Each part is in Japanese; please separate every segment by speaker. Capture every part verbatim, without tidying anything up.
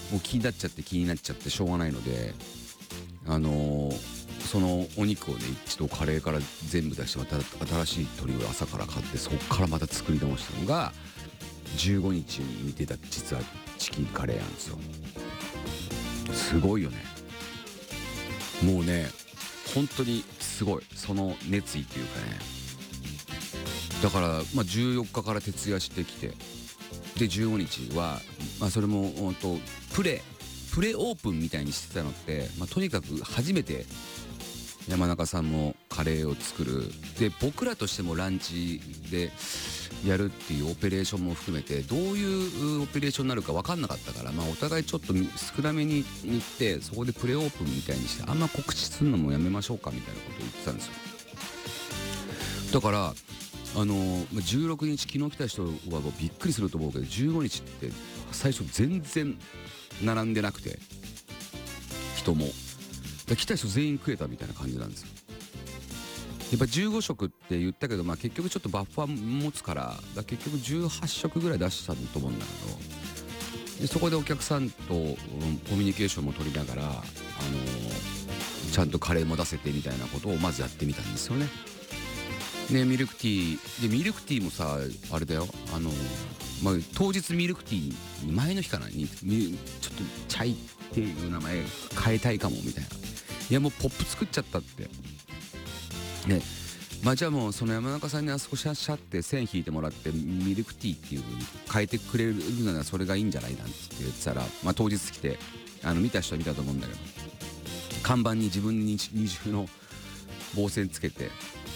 Speaker 1: もう気になっちゃって気になっちゃってしょうがないので、あのーそのお肉をね一度カレーから全部出してまた新しい鶏を朝から買って、そこからまた作り直したのがじゅうごにちに似てた実はチキンカレーなんですよ。すごいよね。もうね本当にすごい、その熱意っていうかね。だから、まあ、じゅうよっかから徹夜してきて、でじゅうごにちは、まあ、それも本当プレプレオープンみたいにしてたのって、まあ、とにかく初めて山中さんもカレーを作る、で僕らとしてもランチでやるっていうオペレーションも含めてどういうオペレーションになるか分かんなかったから、まあ、お互いちょっと少なめに行ってそこでプレオープンみたいにして、あんま告知するのもやめましょうかみたいなことを言ってたんですよ。だからあのじゅうろくにち昨日来た人はびっくりすると思うけど、じゅうごにちって最初全然並んでなくて、人もだ来た人全員食えたみたいな感じなんですよ。やっぱじゅうごしょくって言ったけど、まあ、結局ちょっとバッファー持つから、だ結局じゅうはっしょくぐらい出したと思うんだけど、でそこでお客さんと、うん、コミュニケーションも取りながら、あのー、ちゃんとカレーも出せてみたいなことをまずやってみたんですよね。でミルクティーでミルクティーもさあれだよ、あのーまあ、当日ミルクティーに前の日かなにちょっとチャイっていう名前変えたいかもみたいな、いやもうポップ作っちゃったってね。まあじゃあもうその山中さんにあそこシャッシャって線引いてもらってミルクティーっていう風に変えてくれるならそれがいいんじゃないなんて言ってたら、まあ当日来てあの見た人は見たと思うんだけど、看板に自分に二重の棒線つけて、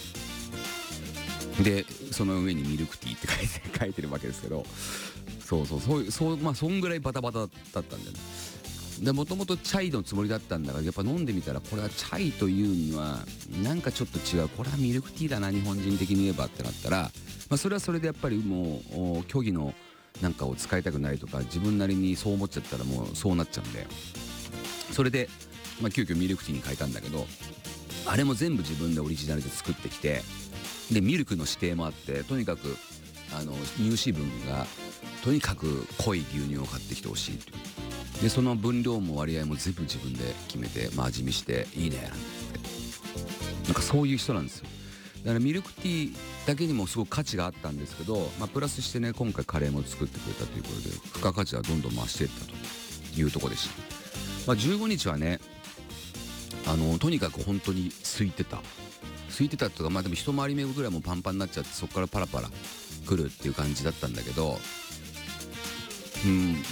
Speaker 1: でその上にミルクティーって書いて書いてるわけですけど、そうそうそうそう、まあそんぐらいバタバタだったんだよね。でもともとチャイのつもりだったんだが、やっぱ飲んでみたらこれはチャイというにはなんかちょっと違う、これはミルクティーだな日本人的に言えばってなったら、まあ、それはそれでやっぱりもう虚偽のなんかを使いたくないとか自分なりにそう思っちゃったらもうそうなっちゃうんで、それで、まあ、急遽ミルクティーに変えたんだけど、あれも全部自分でオリジナルで作ってきて、でミルクの指定もあって、とにかくあの乳脂分がとにかく濃い牛乳を買ってきてほしいという。でその分量も割合も全部自分で決めて、まあ、味見していいねなんて、なんかそういう人なんですよ。だからミルクティーだけにもすごく価値があったんですけど、まあ、プラスしてね今回カレーも作ってくれたということで付加価値はどんどん増していったというところでした。まあ、じゅうごにちはねあのとにかく本当に空いてた空いてたっていうか、まあでも一回り目ぐらいもパンパンになっちゃって、そこからパラパラ来るっていう感じだったんだけど、うん、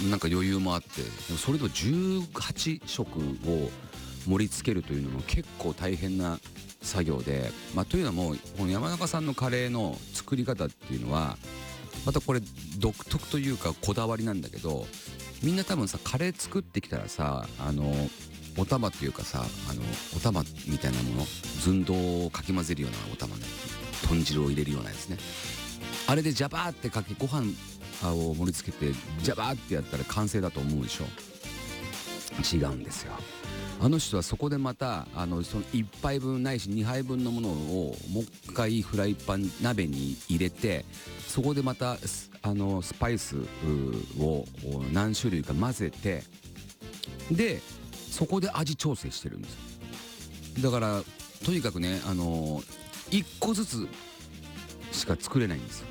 Speaker 1: なんか余裕もあって、でもそれでもじゅうはちしょくを盛り付けるというのも結構大変な作業で、まあ、というのもこの山中さんのカレーの作り方っていうのはまたこれ独特というかこだわりなんだけど、みんな多分さカレー作ってきたらさ、あのお玉っていうかさ、あのお玉みたいなもの、寸胴をかき混ぜるようなお玉ね、豚汁を入れるようなやつね、あれでジャバーってかけご飯を盛り付けてジャバーってやったら完成だと思うでしょ。違うんですよ。あの人はそこでまたあのそのいっぱいぶんないしにはいぶんのものをもう一回フライパン鍋に入れて、そこでまたあのスパイスを何種類か混ぜて、でそこで味調整してるんですよ。だからとにかくね、あのいっこずつしか作れないんですよ。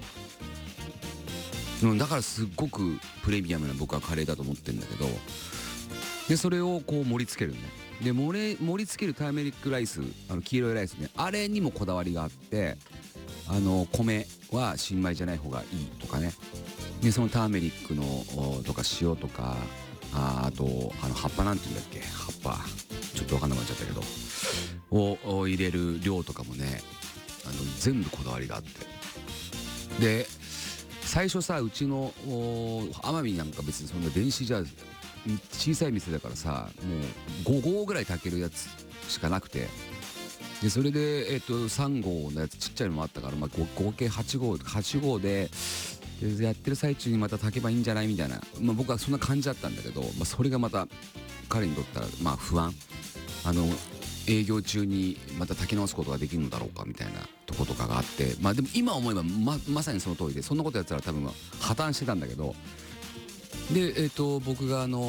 Speaker 1: だからすっごくプレミアムな僕はカレーだと思ってるんだけど、でそれをこう盛り付けるんだよ。で盛り盛り付けるターメリックライス、あの黄色いライスね、あれにもこだわりがあって、あの米は新米じゃない方がいいとかね。でそのターメリックのとか塩とか、ああとあの葉っぱなんて言うんだっけ、葉っぱちょっと分かんなくなっちゃったけどを入れる量とかもね、あの全部こだわりがあって、で最初さ、うちの奄美なんか別にそんな電子じゃ小さい店だからさ、もうごごうぐらい炊けるやつしかなくて、でそれで、えっと、さんごうのやつちっちゃいのもあったから、まあ、合計はちごうはちごうででやってる最中にまた炊けばいいんじゃないみたいな、まあ、僕はそんな感じだったんだけど、まあ、それがまた彼にとったらまあ不安、あの営業中にまた炊き直すことができるのだろうかみたいなとことかがあって、まあでも今思えば ま, まさにその通りで、そんなことやってたら多分破綻してたんだけど、でえっ、と僕があの